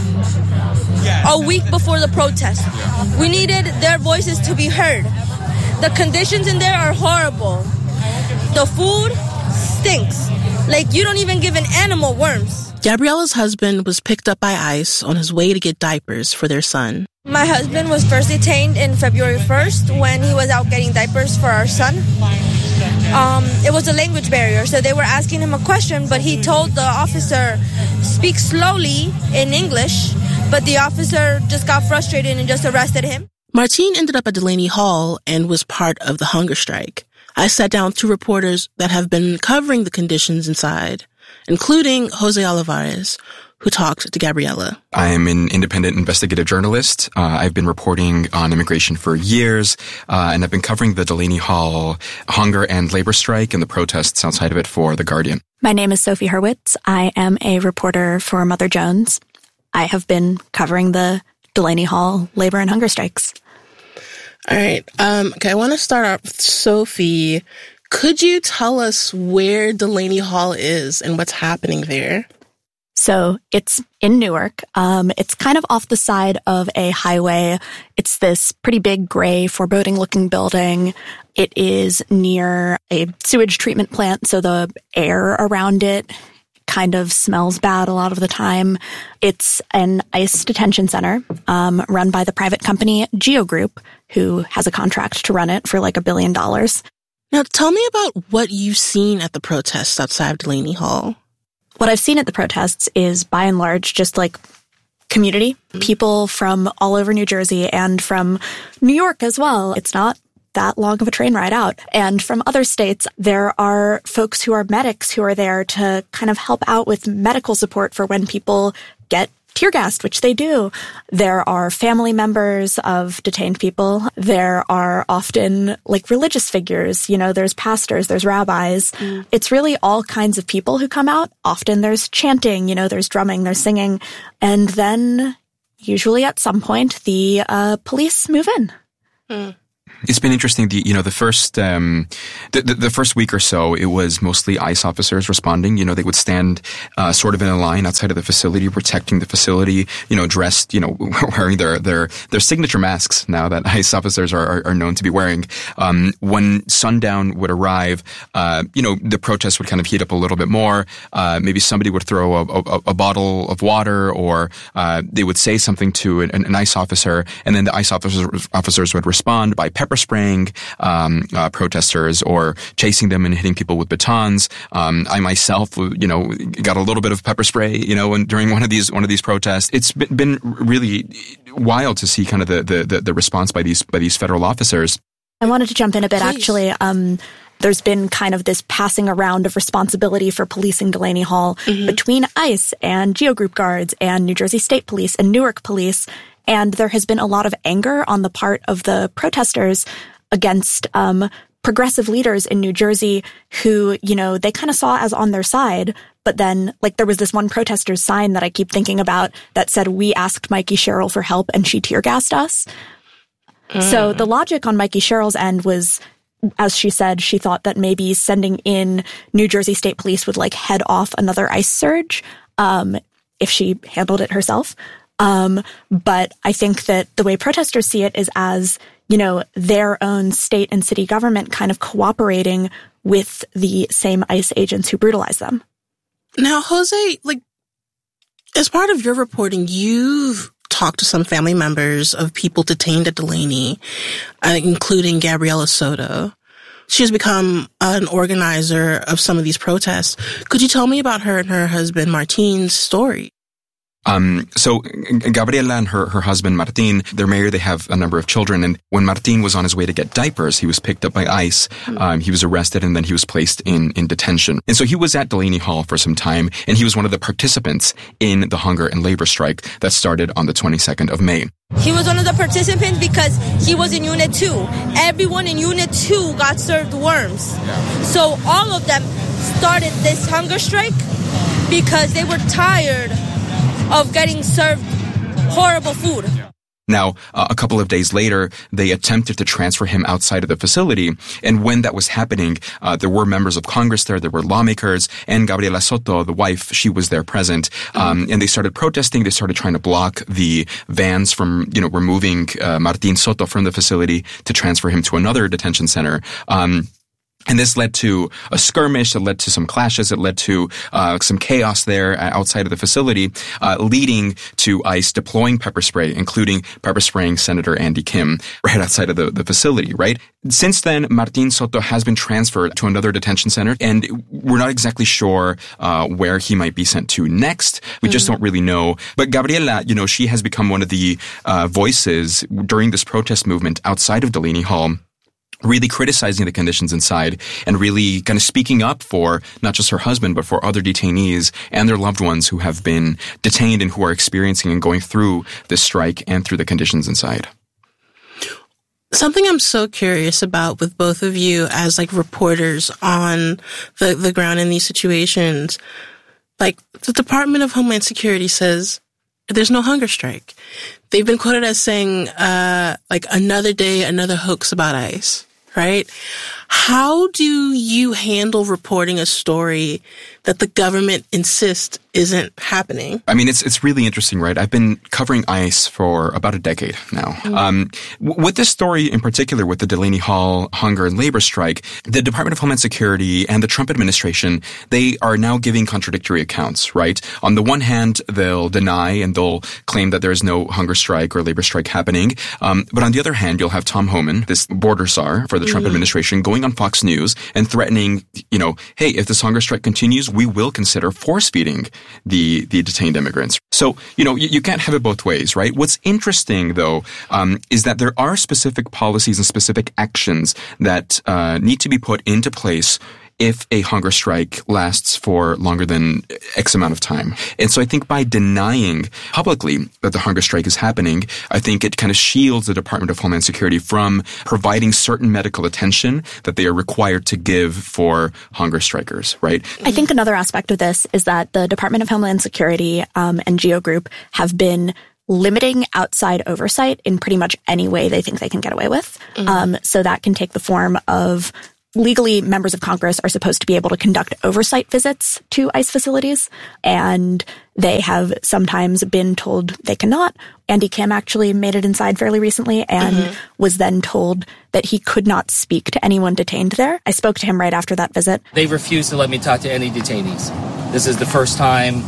a week before the protest. We needed their voices to be heard. The conditions in there are horrible. The food stinks. Like, you don't even give an animal worms. Gabriella's husband was picked up by ICE on his way to get diapers for their son. My husband was first detained in February 1st when he was out getting diapers for our son. It was a language barrier, so they were asking him a question, but he told the officer, speak slowly in English, but the officer just got frustrated and just arrested him. Martin ended up at Delaney Hall and was part of the hunger strike. I sat down with two reporters that have been covering the conditions inside, including Jose Olivares, who talked to Gabriella. I am an independent investigative journalist. I've been reporting on immigration for years, and I've been covering the Delaney Hall hunger and labor strike and the protests outside of it for The Guardian. My name is Sophie Hurwitz. I am a reporter for Mother Jones. I have been covering the Delaney Hall labor and hunger strikes. All right. Okay, I want to start off with Sophie. Could you tell us where Delaney Hall is and what's happening there? So it's in Newark. It's kind of off the side of a highway. It's this pretty big gray foreboding-looking building. It is near a sewage treatment plant, so the air around it kind of smells bad a lot of the time. It's an ICE detention center run by the private company Geo Group, who has a contract to run it for like $1 billion. Now, tell me about what you've seen at the protests outside of Delaney Hall. What I've seen at the protests is, by and large, just like community, people from all over New Jersey and from New York as well. It's not that long of a train ride out. And from other states, there are folks who are medics who are there to kind of help out with medical support for when people get tear gassed, which they do. There are family members of detained people. There are often like religious figures, you know, there's pastors, there's rabbis. It's really all kinds of people who come out. Often there's chanting, you know, there's drumming, there's singing. And then usually at some point the police move in. It's been interesting. The first week or so, it was mostly ICE officers responding. You know, they would stand sort of in a line outside of the facility, protecting the facility. You know, dressed, you know, wearing their signature masks now that ICE officers are known to be wearing. When sundown would arrive, you know, the protests would kind of heat up a little bit more. Maybe somebody would throw a bottle of water, or they would say something to an ICE officer, and then the ICE officers would respond by pepper spraying protesters or chasing them and hitting people with batons. I myself, you know, got a little bit of pepper spray, you know, and during one of these protests. It's been really wild to see kind of the response by these federal officers. I wanted to jump in a bit, actually. There's been kind of this passing around of responsibility for policing Delaney Hall between ICE and Geo Group guards and New Jersey State Police and Newark Police. And there has been a lot of anger on the part of the protesters against progressive leaders in New Jersey who, you know, they kind of saw as on their side. But then, like, there was this one protester's sign that I keep thinking about that said, "We asked Mikey Sherrill for help and she tear gassed us." So the logic on Mikey Sherrill's end was, as she said, she thought that maybe sending in New Jersey State Police would like head off another ICE surge if she handled it herself. But I think that the way protesters see it is as, you know, their own state and city government kind of cooperating with the same ICE agents who brutalize them. Now, Jose, like, as part of your reporting, you've talked to some family members of people detained at Delaney, including Gabriela Soto. She has become an organizer of some of these protests. Could you tell me about her and her husband Martin's story? So Gabriela and her husband Martin, they're married, they have a number of children, and when Martin was on his way to get diapers, he was picked up by ICE, he was arrested, and then he was placed in detention. And so he was at Delaney Hall for some time, and he was one of the participants in the hunger and labor strike that started on the 22nd of May. He was one of the participants because he was in Unit 2. Everyone in Unit 2 got served worms. So all of them started this hunger strike because they were tired of getting served horrible food. Now, a couple of days later, they attempted to transfer him outside of the facility. And when that was happening, there were members of Congress there, there were lawmakers, and Gabriela Soto, the wife, she was there present. And they started protesting. They started trying to block the vans from, you know, removing Martin Soto from the facility to transfer him to another detention center. And this led to a skirmish, it led to some clashes, it led to some chaos there outside of the facility, leading to ICE deploying pepper spray, including pepper spraying Senator Andy Kim right outside of the facility, right? Since then, Martin Soto has been transferred to another detention center, and we're not exactly sure where he might be sent to next. We just don't really know. But Gabriela, you know, she has become one of the voices during this protest movement outside of Delaney Hall, really criticizing the conditions inside and really kind of speaking up for not just her husband, but for other detainees and their loved ones who have been detained and who are experiencing and going through this strike and through the conditions inside. Something I'm so curious about with both of you as like reporters on the ground in these situations, like the Department of Homeland Security says there's no hunger strike. They've been quoted as saying, like, another day, another hoax about ICE. Right? How do you handle reporting a story that the government insists isn't happening? I mean, it's really interesting, right? I've been covering ICE for about a decade now. With this story in particular, with the Delaney Hall hunger and labor strike, the Department of Homeland Security and the Trump administration, they are now giving contradictory accounts, right? On the one hand, they'll deny and they'll claim that there is no hunger strike or labor strike happening. But on the other hand, you'll have Tom Homan, this border czar for the Trump administration, going on Fox News and threatening, hey, if this hunger strike continues, we will consider force-feeding the detained immigrants. So, you can't have it both ways, right? What's interesting, though, is that there are specific policies and specific actions that need to be put into place if a hunger strike lasts for longer than X amount of time. And so I think by denying publicly that the hunger strike is happening, I think it kind of shields the Department of Homeland Security from providing certain medical attention that they are required to give for hunger strikers, right? I think another aspect of this is that the Department of Homeland Security and GEO Group have been limiting outside oversight in pretty much any way they think they can get away with. So that can take the form of legally, members of Congress are supposed to be able to conduct oversight visits to ICE facilities, and they have sometimes been told they cannot. Andy Kim actually made it inside fairly recently and was then told that he could not speak to anyone detained there. I spoke to him right after that visit. They refused to let me talk to any detainees. This is the first time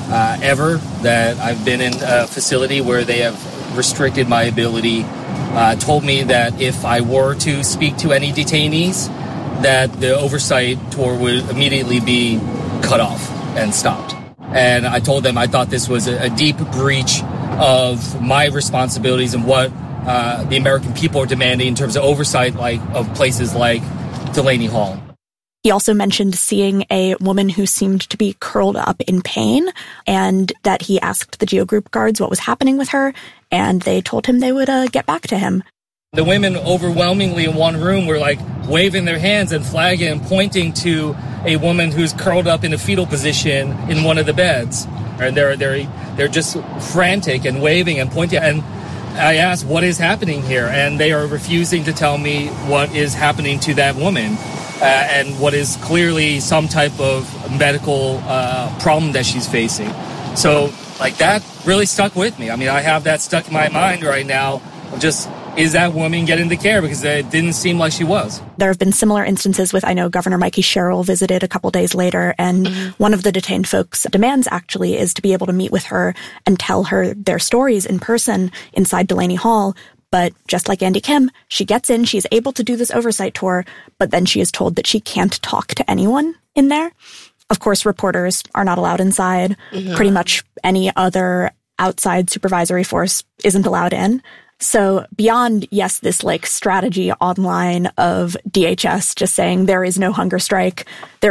ever that I've been in a facility where they have restricted my ability, told me that if I were to speak to any detainees, that the oversight tour would immediately be cut off and stopped. And I told them I thought this was a deep breach of my responsibilities and what the American people are demanding in terms of oversight of places like Delaney Hall. He also mentioned seeing a woman who seemed to be curled up in pain, and that he asked the GEO Group guards what was happening with her, and they told him they would get back to him. The women overwhelmingly in one room were waving their hands and flagging and pointing to a woman who's curled up in a fetal position in one of the beds. And they're just frantic and waving and pointing. And I asked, what is happening here? And they are refusing to tell me what is happening to that woman and what is clearly some type of medical problem that she's facing. So that really stuck with me. I mean, I have that stuck in my mind right now of just, is that woman getting the care? Because it didn't seem like she was. There have been similar instances with, I know Governor Mikey Sherrill visited a couple days later, and one of the detained folks' demands actually is to be able to meet with her and tell her their stories in person inside Delaney Hall. But just like Andy Kim, she gets in, she's able to do this oversight tour, but then she is told that she can't talk to anyone in there. Of course, reporters are not allowed inside. Pretty much any other outside supervisory force isn't allowed in. So beyond, yes, this strategy online of DHS just saying there is no hunger strike,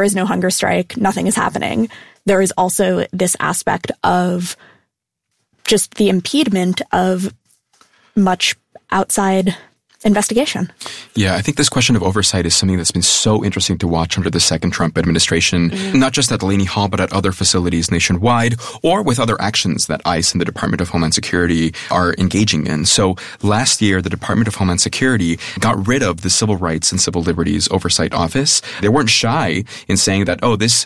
nothing is happening, there is also this aspect of just the impediment of much outside investigation. Yeah, I think this question of oversight is something that's been so interesting to watch under the second Trump administration, not just at Delaney Hall, but at other facilities nationwide, or with other actions that ICE and the Department of Homeland Security are engaging in. So last year, the Department of Homeland Security got rid of the Civil Rights and Civil Liberties Oversight Office. They weren't shy in saying that,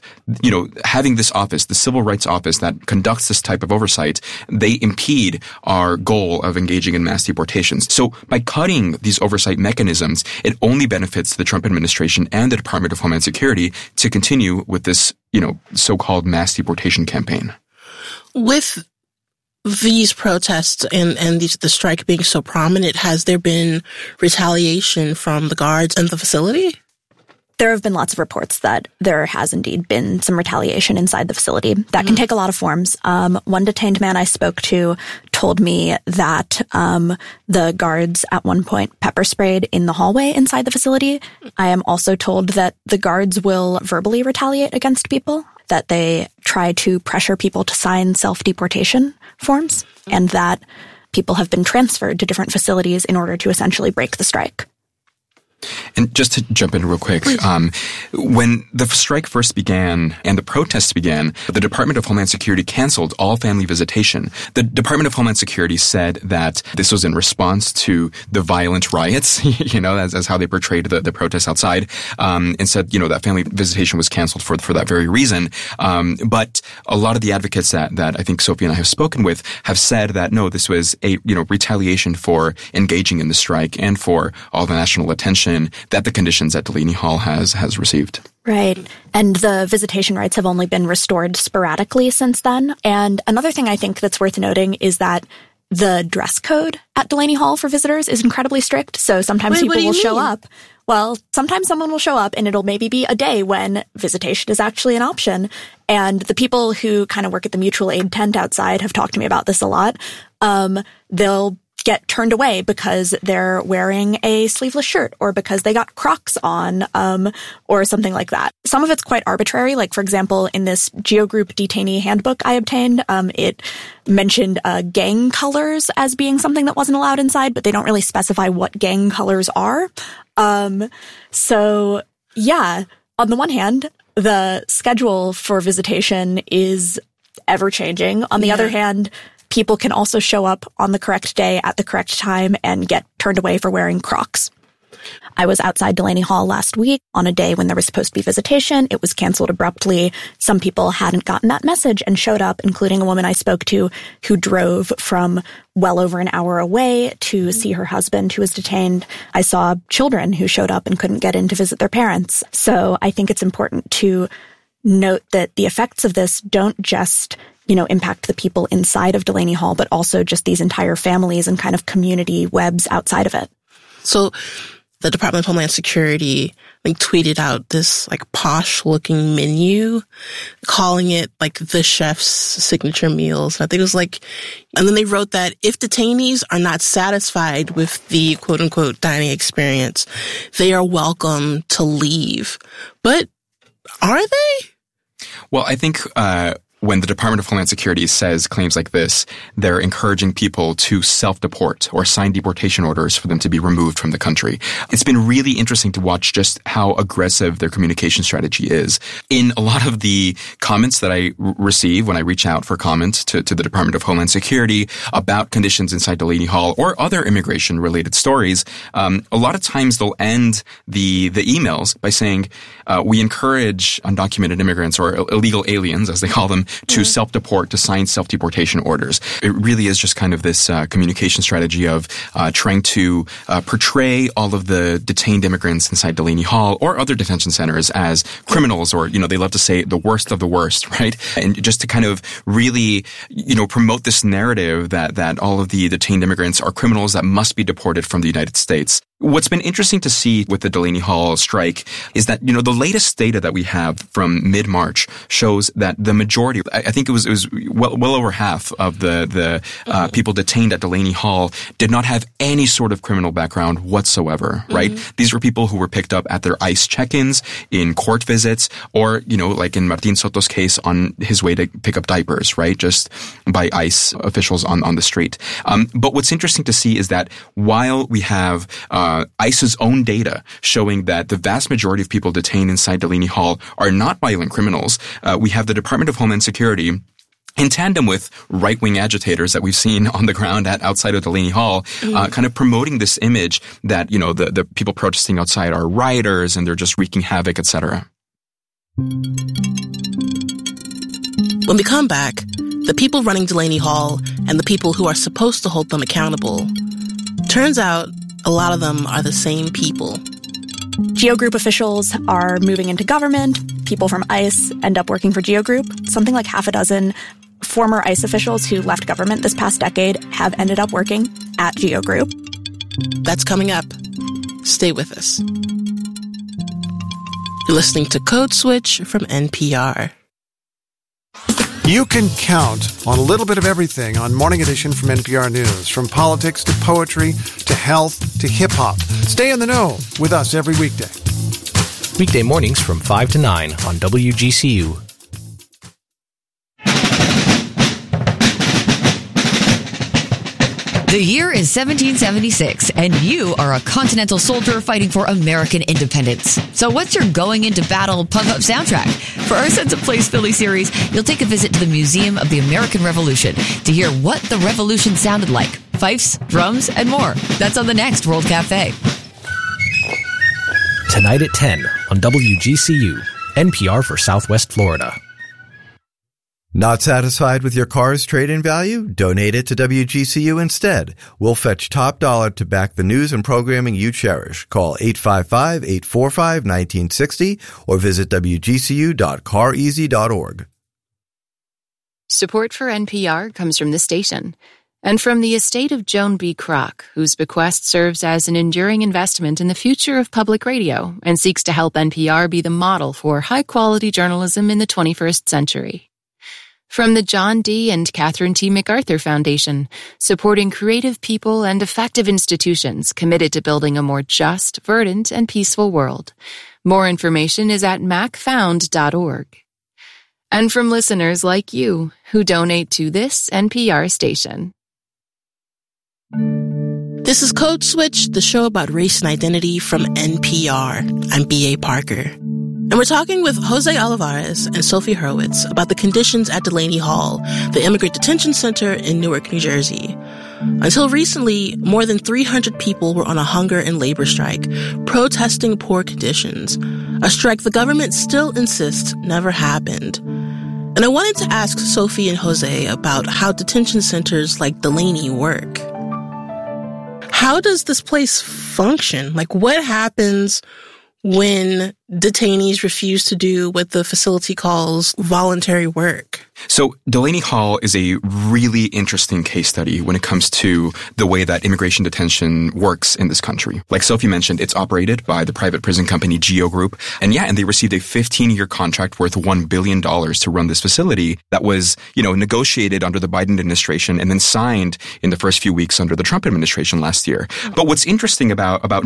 having this office, the Civil Rights Office that conducts this type of oversight, they impede our goal of engaging in mass deportations. So by cutting these oversight mechanisms, it only benefits the Trump administration and the Department of Homeland Security to continue with this, so-called mass deportation campaign. With these protests and the strike being so prominent, has there been retaliation from the guards and the facility? There have been lots of reports that there has indeed been some retaliation inside the facility. That can take a lot of forms. One detained man I spoke to told me that the guards at one point pepper sprayed in the hallway inside the facility. I am also told that the guards will verbally retaliate against people, that they try to pressure people to sign self-deportation forms, and that people have been transferred to different facilities in order to essentially break the strike. And just to jump in real quick, when the strike first began and the protests began, the Department of Homeland Security canceled all family visitation. The Department of Homeland Security said that this was in response to the violent riots, as how they portrayed the protests outside, and said, that family visitation was canceled for that very reason. But a lot of the advocates that I think Sophie and I have spoken with have said that, no, this was a, retaliation for engaging in the strike and for all the national attention that the conditions at Delaney Hall has received. Right. And the visitation rights have only been restored sporadically since then. And another thing I think that's worth noting is that the dress code at Delaney Hall for visitors is incredibly strict. So sometimes people will show up. Well, sometimes someone will show up and it'll maybe be a day when visitation is actually an option. And the people who kind of work at the mutual aid tent outside have talked to me about this a lot. They'll get turned away because they're wearing a sleeveless shirt or because they got Crocs on, or something like that. Some of it's quite arbitrary. Like, for example, in this Geo Group detainee handbook I obtained, it mentioned gang colors as being something that wasn't allowed inside, but they don't really specify what gang colors are. So yeah, on the one hand, the schedule for visitation is ever changing. On the other hand, people can also show up on the correct day at the correct time and get turned away for wearing Crocs. I was outside Delaney Hall last week on a day when there was supposed to be visitation. It was canceled abruptly. Some people hadn't gotten that message and showed up, including a woman I spoke to who drove from well over an hour away to see her husband who was detained. I saw children who showed up and couldn't get in to visit their parents. So I think it's important to note that the effects of this don't just impact the people inside of Delaney Hall, but also just these entire families and kind of community webs outside of it. So the Department of Homeland Security tweeted out this posh looking menu, calling it the chef's signature meals. And I think it was and then they wrote that if detainees are not satisfied with the quote unquote dining experience, they are welcome to leave. But are they? Well, I think, when the Department of Homeland Security says claims like this, they're encouraging people to self-deport or sign deportation orders for them to be removed from the country. It's been really interesting to watch just how aggressive their communication strategy is. In a lot of the comments that I receive when I reach out for comment to the Department of Homeland Security about conditions inside Delaney Hall or other immigration-related stories, a lot of times they'll end the emails by saying, we encourage undocumented immigrants or illegal aliens, as they call them, to self-deport, to sign self-deportation orders. It really is just kind of this communication strategy of trying to portray all of the detained immigrants inside Delaney Hall or other detention centers as criminals, or, they love to say the worst of the worst, right? And just to kind of really, promote this narrative that all of the detained immigrants are criminals that must be deported from the United States. What's been interesting to see with the Delaney Hall strike is that, the latest data that we have from mid-March shows that the majority, I think it was well over half of the people detained at Delaney Hall did not have any sort of criminal background whatsoever, right? These were people who were picked up at their ICE check-ins, in court visits, or, like in Martin Soto's case, on his way to pick up diapers, right? Just by ICE officials on the street. But what's interesting to see is that while we have ICE's own data showing that the vast majority of people detained inside Delaney Hall are not violent criminals, we have the Department of Homeland Security, in tandem with right-wing agitators that we've seen on the ground outside of Delaney Hall, kind of promoting this image that, the people protesting outside are rioters and they're just wreaking havoc, etc. When we come back, the people running Delaney Hall and the people who are supposed to hold them accountable. Turns out a lot of them are the same people. Geo Group officials are moving into government. People from ICE end up working for Geo Group. Something like half a dozen former ICE officials who left government this past decade have ended up working at Geo Group. That's coming up. Stay with us. You're listening to Code Switch from NPR. You can count on a little bit of everything on Morning Edition from NPR News, from politics to poetry to health to hip-hop. Stay in the know with us every weekday. Weekday mornings from 5 to 9 on WGCU. The year is 1776, and you are a Continental soldier fighting for American independence. So what's your going into battle pump-up soundtrack? For our Sense of Place Philly series, you'll take a visit to the Museum of the American Revolution to hear what the revolution sounded like. Fifes, drums, and more. That's on the next World Cafe. Tonight at 10 on WGCU, NPR for Southwest Florida. Not satisfied with your car's trade-in value? Donate it to WGCU instead. We'll fetch top dollar to back the news and programming you cherish. Call 855-845-1960 or visit wgcu.careasy.org. Support for NPR comes from the station and from the estate of Joan B. Kroc, whose bequest serves as an enduring investment in the future of public radio and seeks to help NPR be the model for high-quality journalism in the 21st century. From the John D. and Catherine T. MacArthur Foundation, supporting creative people and effective institutions committed to building a more just, verdant, and peaceful world. More information is at macfound.org. And from listeners like you who donate to this NPR station. This is Code Switch, the show about race and identity from NPR. I'm B.A. Parker. And we're talking with Jose Olivares and Sophie Hurwitz about the conditions at Delaney Hall, the immigrant detention center in Newark, New Jersey. Until recently, more than 300 people were on a hunger and labor strike, protesting poor conditions, a strike the government still insists never happened. And I wanted to ask Sophie and Jose about how detention centers like Delaney work. How does this place function? Like, what happens when detainees refuse to do what the facility calls voluntary work? So Delaney Hall is a really interesting case study when it comes to the way that immigration detention works in this country. Like Sophie mentioned, it's operated by the private prison company GEO Group. And they received a 15-year contract worth $1 billion to run this facility that was, negotiated under the Biden administration and then signed in the first few weeks under the Trump administration last year. But what's interesting about